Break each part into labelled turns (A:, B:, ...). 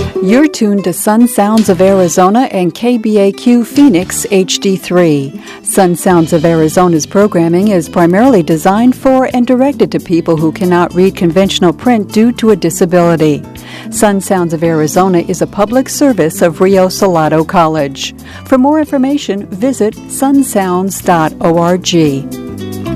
A: You're tuned to Sun Sounds of Arizona and KBAQ Phoenix HD3. Sun Sounds of Arizona's programming is primarily designed for and directed to people who cannot read conventional print due to a disability. Sun Sounds of Arizona is a public service of Rio Salado College. For more information, visit sunsounds.org.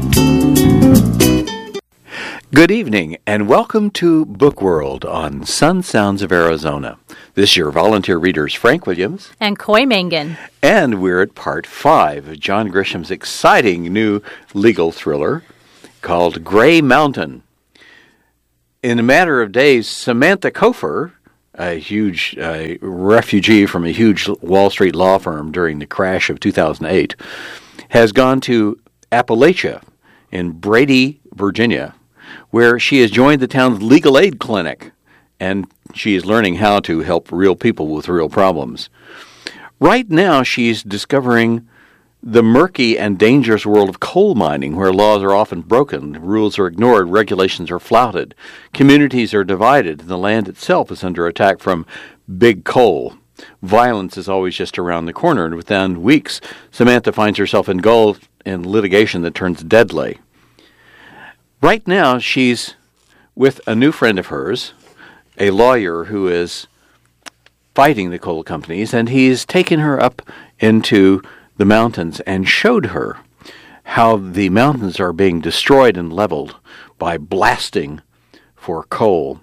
B: Good evening, and welcome to Book World on Sun Sounds of Arizona. This is your volunteer readers, Frank Williams.
C: And Coy Mangan.
B: And we're at part 5 of John Grisham's exciting new legal thriller called Gray Mountain. In a matter of days, Samantha Kofer, a huge refugee from a huge Wall Street law firm during the crash of 2008, has gone to Appalachia in Brady, Virginia, where she has joined the town's legal aid clinic, and she is learning how to help real people with real problems. Right now, she's discovering the murky and dangerous world of coal mining, where laws are often broken, rules are ignored, regulations are flouted, communities are divided, and the land itself is under attack from big coal. Violence is always just around the corner, and within weeks, Samantha finds herself engulfed in litigation that turns deadly. Right now, she's with a new friend of hers, a lawyer who is fighting the coal companies, and he's taken her up into the mountains and showed her how the mountains are being destroyed and leveled by blasting for coal.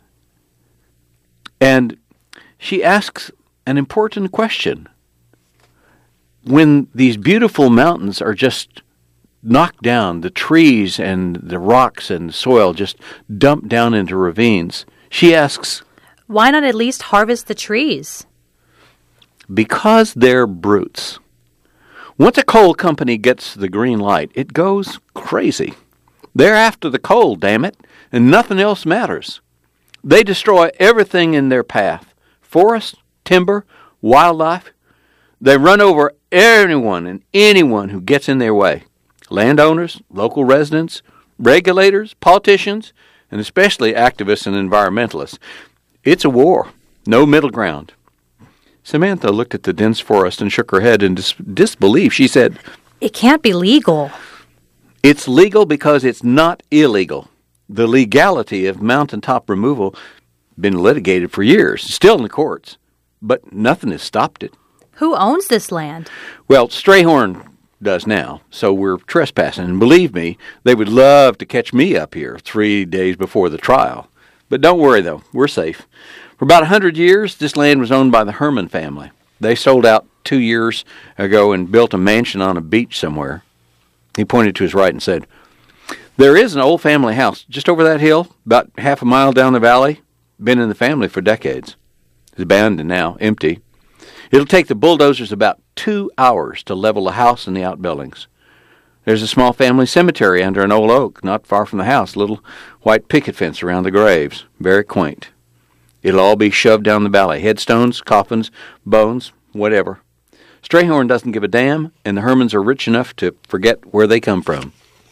B: And she asks an important question. When these beautiful mountains are just knocked down, the trees and the rocks and soil just dumped down into ravines, she asks,
C: why not at least harvest the trees?
B: Because they're brutes. Once a coal company gets the green light, it goes crazy. They're after the coal, damn it, and nothing else matters. They destroy everything in their path. Forest, timber, wildlife. They run over anyone and anyone who gets in their way. Landowners, local residents, regulators, politicians, and especially activists and environmentalists. It's a war. No middle ground. Samantha looked at the dense forest and shook her head in disbelief. She said,
C: it can't be legal.
B: It's legal because it's not illegal. The legality of mountaintop removal has been litigated for years, still in the courts, but nothing has stopped it.
C: Who owns this land?
B: Well, Strayhorn does now, so we're trespassing. And believe me, they would love to catch me up here 3 days before the trial. But don't worry, though. We're safe. For about 100 years, this land was owned by the Herman family. They sold out 2 years ago and built a mansion on a beach somewhere. He pointed to his right and said, there is an old family house just over that hill, about half a mile down the valley. Been in the family for decades. It's abandoned now, empty. It'll take the bulldozers about 2 hours to level the house and the outbuildings. There's a small family cemetery under an old oak, not far from the house, a little white picket fence around the graves. Very quaint. It'll all be shoved down the valley. Headstones, coffins, bones, whatever. Strayhorn doesn't give a damn, and the Hermans are rich enough to forget where they come from.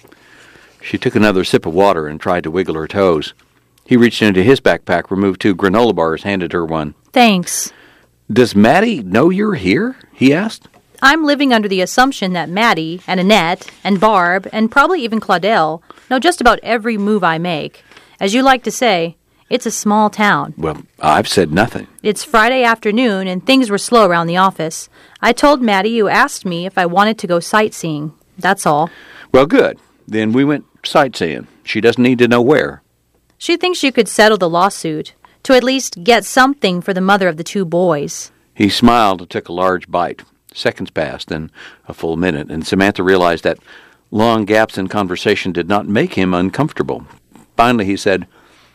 B: She took another sip of water and tried to wiggle her toes. He reached into his backpack, removed 2 granola bars, handed her one.
C: Thanks.
B: Does Maddie know you're here? He asked.
C: I'm living under the assumption that Maddie and Annette and Barb and probably even Claudel know just about every move I make. As you like to say, it's a small town.
B: Well, I've said nothing.
C: It's Friday afternoon and things were slow around the office. I told Maddie you asked me if I wanted to go sightseeing. That's all.
B: Well, good. Then we went sightseeing. She doesn't need to know where.
C: She thinks you could settle the lawsuit, to at least get something for the mother of the 2 boys.
B: He smiled and took a large bite. Seconds passed, then a full minute, and Samantha realized that long gaps in conversation did not make him uncomfortable. Finally, he said,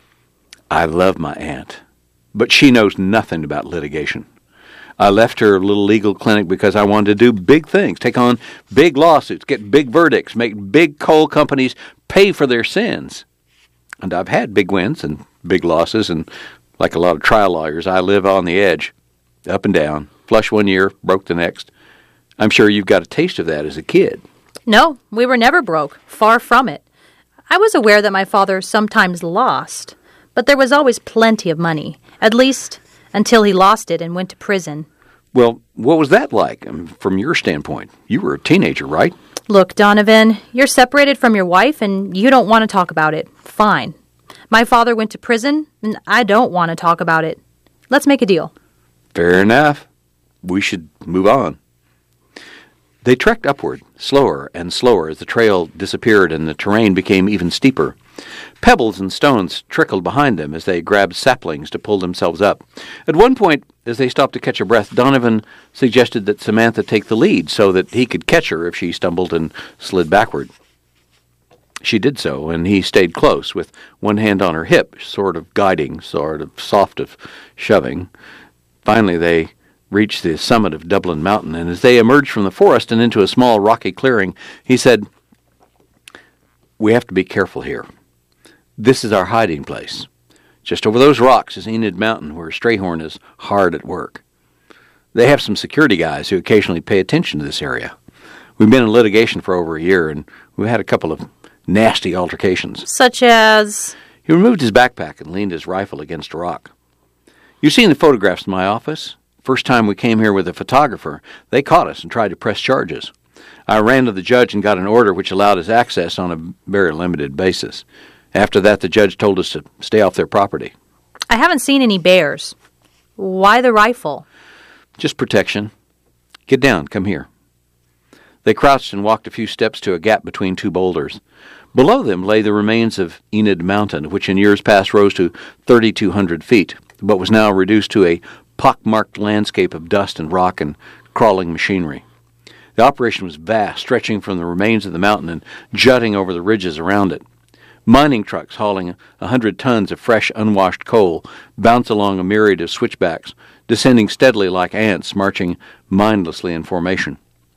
B: I love my aunt, but she knows nothing about litigation. I left her little legal clinic because I wanted to do big things, take on big lawsuits, get big verdicts, make big coal companies pay for their sins. And I've had big wins and big losses, and like a lot of trial lawyers, I live on the edge, up and down, flush one year, broke the next. I'm sure you've got a taste of that as a kid.
C: No, we were never broke, far from it. I was aware that my father sometimes lost, but there was always plenty of money, at least until he lost it and went to prison.
B: Well, what was that like from your standpoint? You were a teenager, right?
C: Look, Donovan, you're separated from your wife and you don't want to talk about it. Fine. My father went to prison and I don't want to talk about it. Let's make a deal.
B: Fair enough. We should move on. They trekked upward, slower and slower, as the trail disappeared and the terrain became even steeper. Pebbles and stones trickled behind them as they grabbed saplings to pull themselves up. At one point, as they stopped to catch a breath, Donovan suggested that Samantha take the lead so that he could catch her if she stumbled and slid backward. She did so, and he stayed close, with one hand on her hip, sort of guiding, sort of soft of shoving. Finally, they reached the summit of Dublin Mountain, and as they emerged from the forest and into a small rocky clearing, he said, "We have to be careful here. This is our hiding place. Just over those rocks is Enid Mountain, where Strayhorn is hard at work. They have some security guys who occasionally pay attention to this area. We've been in litigation for over a year, and we've had a couple of nasty altercations."
C: Such as?
B: He removed his backpack and leaned his rifle against a rock. "You've seen the photographs in my office. First time we came here with a photographer, they caught us and tried to press charges. I ran to the judge and got an order which allowed us access on a very limited basis. After that, the judge told us to stay off their property."
C: I haven't seen any bears. Why the rifle?
B: "Just protection. Get down, come here." They crouched and walked a few steps to a gap between two boulders. Below them lay the remains of Enid Mountain, which in years past rose to 3,200 feet, but was now reduced to a pock-marked landscape of dust and rock and crawling machinery. The operation was vast, stretching from the remains of the mountain and jutting over the ridges around it. Mining trucks hauling 100 tons of fresh, unwashed coal bounce along a myriad of switchbacks, descending steadily like ants, marching mindlessly in formation.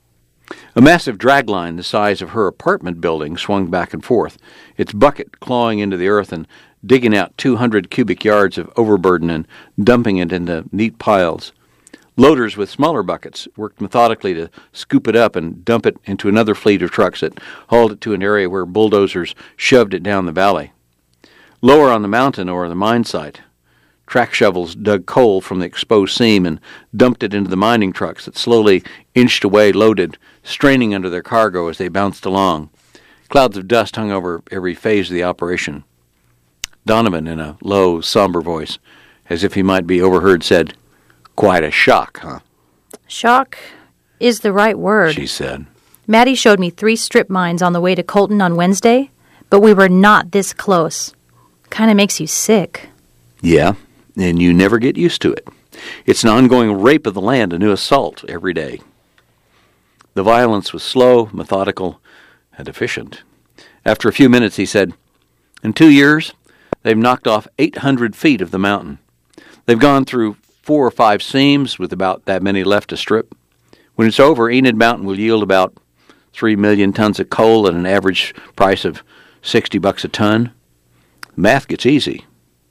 B: A massive dragline the size of her apartment building swung back and forth, its bucket clawing into the earth and digging out 200 cubic yards of overburden and dumping it into neat piles. Loaders with smaller buckets worked methodically to scoop it up and dump it into another fleet of trucks that hauled it to an area where bulldozers shoved it down the valley. Lower on the mountain or the mine site, track shovels dug coal from the exposed seam and dumped it into the mining trucks that slowly inched away loaded, straining under their cargo as they bounced along. Clouds of dust hung over every phase of the operation. Donovan, in a low, somber voice, as if he might be overheard, said, "Quite a shock, huh?"
C: Shock is the right word,
B: she said.
C: Maddie showed me 3 strip mines on the way to Colton on Wednesday, but we were not this close. Kind of makes you sick.
B: Yeah, and you never get used to it. It's an ongoing rape of the land, a new assault every day. The violence was slow, methodical, and efficient. After a few minutes, he said, "In 2 years, they've knocked off 800 feet of the mountain. They've gone through 4 or 5 seams with about that many left to strip. When it's over, Enid Mountain will yield about 3 million tons of coal at an average price of $60 a ton. Math gets easy."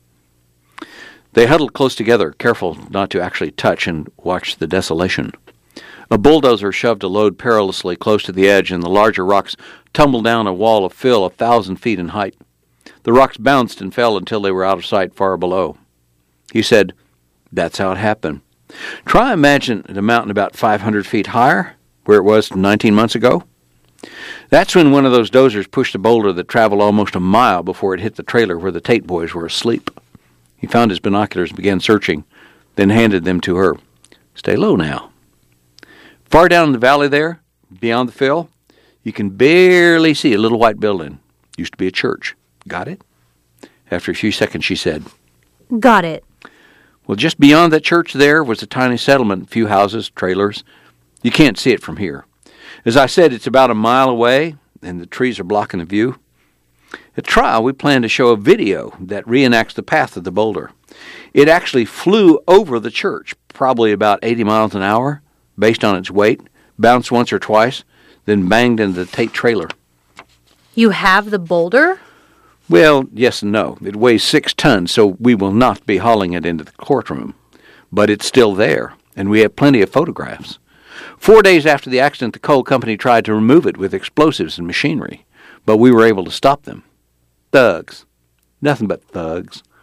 B: They huddled close together, careful not to actually touch, and watched the desolation. A bulldozer shoved a load perilously close to the edge, and the larger rocks tumbled down a wall of fill 1,000 feet in height. The rocks bounced and fell until they were out of sight far below. He said, "That's how it happened. Try imagine the mountain about 500 feet higher, where it was 19 months ago. That's when one of those dozers pushed a boulder that traveled almost a mile before it hit the trailer where the Tate boys were asleep." He found his binoculars and began searching, then handed them to her. "Stay low now. Far down in the valley there, beyond the fill, you can barely see a little white building. Used to be a church. Got it?" After a few seconds, she said,
C: Got it.
B: "Well, just beyond that church there was a tiny settlement, a few houses, trailers. You can't see it from here. As I said, it's about a mile away, and the trees are blocking the view. At trial, we plan to show a video that reenacts the path of the boulder. It actually flew over the church, probably about 80 miles an hour, based on its weight, bounced once or twice, then banged into the Tate trailer."
C: You have the boulder?
B: "Well, yes and no. It weighs 6 tons, so we will not be hauling it into the courtroom. But it's still there, and we have plenty of photographs. 4 days after the accident, the coal company tried to remove it with explosives and machinery, but we were able to stop them. Thugs. Nothing but thugs.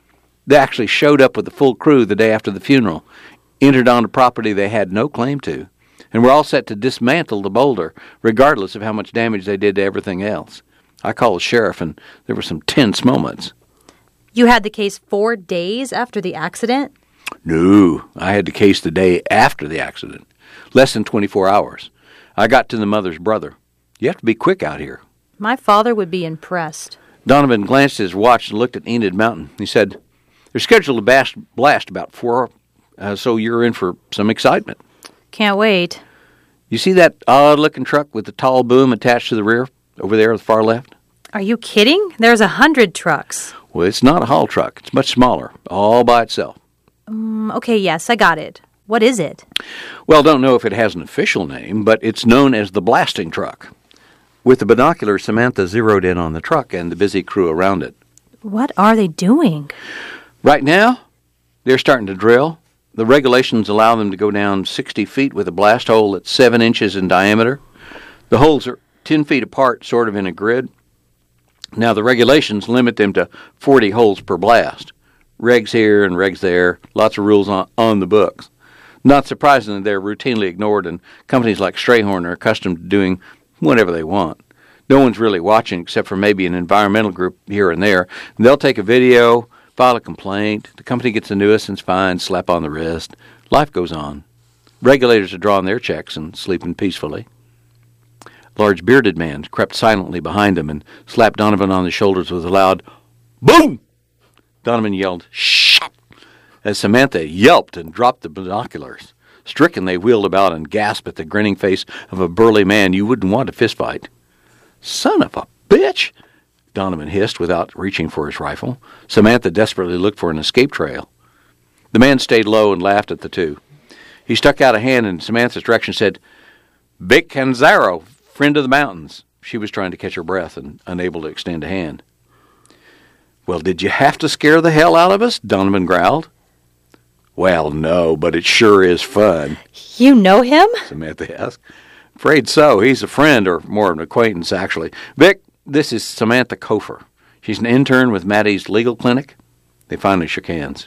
B: They actually showed up with the full crew the day after the funeral, entered on a property they had no claim to, and were all set to dismantle the boulder, regardless of how much damage they did to everything else. I called the sheriff, and there were some tense moments.
C: You had the case 4 days after the accident?
B: No, I had the case the day after the accident. Less than 24 hours. I got to the mother's brother. You have to be quick out here.
C: My father would be impressed.
B: Donovan glanced at his watch and looked at Enid Mountain. He said, "They're scheduled to blast about 4, so you're in for some excitement."
C: Can't wait.
B: You see that odd-looking truck with the tall boom attached to the rear over there on the far left?
C: Are you kidding? There's 100 trucks.
B: Well, it's not a haul truck. It's much smaller, all by itself.
C: Okay, yes, I got it. What is it?
B: Well, don't know if it has an official name, but it's known as the blasting truck. With the binoculars, Samantha zeroed in on the truck and the busy crew around it.
C: What are they doing?
B: Right now, they're starting to drill. The regulations allow them to go down 60 feet with a blast hole that's 7 inches in diameter. The holes are 10 feet apart, sort of in a grid. Now, the regulations limit them to 40 holes per blast. Regs here and regs there, lots of rules on the books. Not surprisingly, they're routinely ignored, and companies like Strayhorn are accustomed to doing whatever they want. No one's really watching except for maybe an environmental group here and there. And they'll take a video, file a complaint. The company gets a nuisance fine, slap on the wrist. Life goes on. Regulators are drawing their checks and sleeping peacefully. A large bearded man crept silently behind him and slapped Donovan on the shoulders with a loud boom. Donovan yelled, "Shh!" as Samantha yelped and dropped the binoculars. Stricken, they wheeled about and gasped at the grinning face of a burly man you wouldn't want to fistfight. "Son of a bitch!" Donovan hissed without reaching for his rifle. Samantha desperately looked for an escape trail. The man stayed low and laughed at the two. He stuck out a hand in Samantha's direction and said, "Vic Canzaro, friend of the mountains." She was trying to catch her breath and unable to extend a hand. "Well, did you have to scare the hell out of us?" Donovan growled. "Well, no, but it sure is fun."
C: You know him?
B: Samantha asked. "Afraid so. He's a friend, or more of an acquaintance, actually. Vic, this is Samantha Kofer. She's an intern with Maddie's legal clinic." They finally shook hands.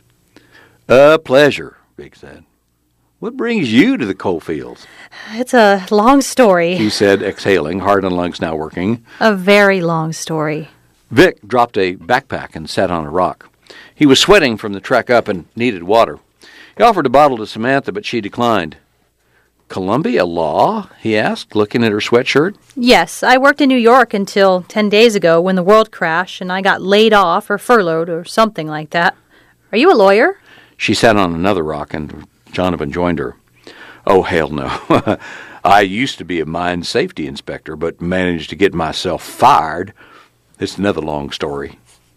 B: "A pleasure," Vic said. "What brings you to the coal fields?"
C: It's a long story.
B: He said, exhaling, heart and lungs now working.
C: A very long story.
B: Vic dropped a backpack and sat on a rock. He was sweating from the trek up and needed water. He offered a bottle to Samantha, but she declined. "Columbia law?" he asked, looking at her sweatshirt.
C: Yes, I worked in New York until 10 days ago when the world crashed and I got laid off or furloughed or something like that. Are you a lawyer?
B: She sat on another rock, and Donovan joined her. "Oh, hell no. I used to be a mine safety inspector, but managed to get myself fired. It's another long story."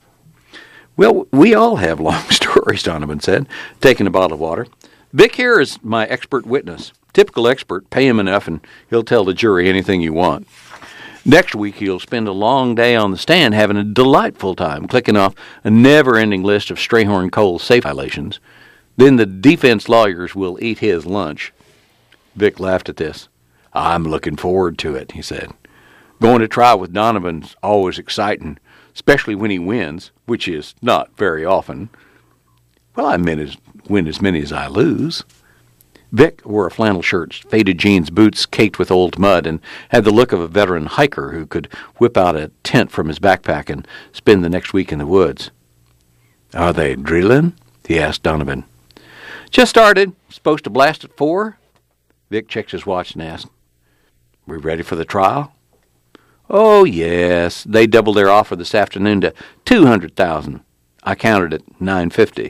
B: "Well, we all have long stories," Donovan said, taking a bottle of water. "Vic here is my expert witness. Typical expert. Pay him enough, and he'll tell the jury anything you want. Next week, he'll spend a long day on the stand having a delightful time clicking off a never-ending list of Strayhorn Coal safe violations. Then the defense lawyers will eat his lunch." Vic laughed at this. "I'm looking forward to it," he said. "Going to trial with Donovan's always exciting, especially when he wins, which is not very often." "Well, I meant win as many as I lose." Vic wore a flannel shirt, faded jeans, boots caked with old mud, and had the look of a veteran hiker who could whip out a tent from his backpack and spend the next week in the woods. "Are they drilling?" he asked Donovan. "Just started. Supposed to blast at 4. Vic checked his watch and asked, "We ready for the trial?" "Oh, yes. They doubled their offer this afternoon to $200,000. I counted at $950.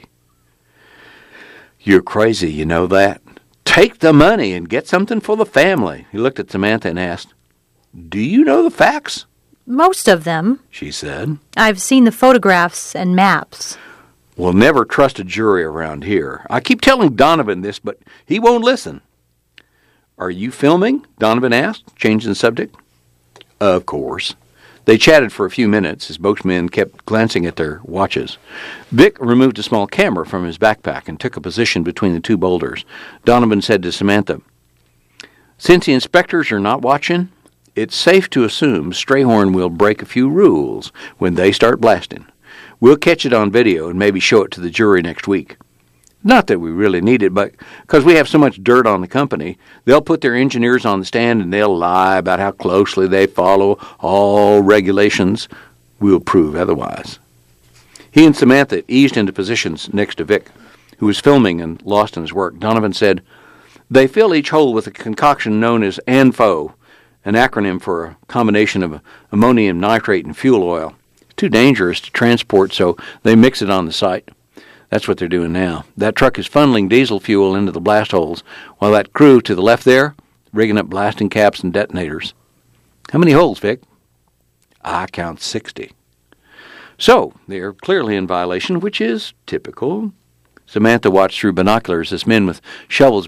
B: "You're crazy, you know that. Take the money and get something for the family." He looked at Samantha and asked, "Do you know the facts?"
C: Most of them.
B: She said.
C: I've seen the photographs and maps.
B: "We'll never trust a jury around here. I keep telling Donovan this, but he won't listen." "Are you filming?" Donovan asked, changing the subject. "Of course." They chatted for a few minutes as both men kept glancing at their watches. Vic removed a small camera from his backpack and took a position between the two boulders. Donovan said to Samantha, "Since the inspectors are not watching, it's safe to assume Strayhorn will break a few rules when they start blasting. We'll catch it on video and maybe show it to the jury next week. Not that we really need it, but because we have so much dirt on the company, they'll put their engineers on the stand and they'll lie about how closely they follow all regulations. We'll prove otherwise. He and Samantha eased into positions next to Vic, who was filming and lost in his work. Donovan said, "They fill each hole with a concoction known as ANFO, an acronym for a combination of ammonium nitrate and fuel oil. It's too dangerous to transport, so they mix it on the site. That's what they're doing now. That truck is funneling diesel fuel into the blast holes, while that crew to the left there, rigging up blasting caps and detonators. How many holes, Vic?" "I count 60. So, they're clearly in violation, which is typical. Samantha watched through binoculars as men with shovels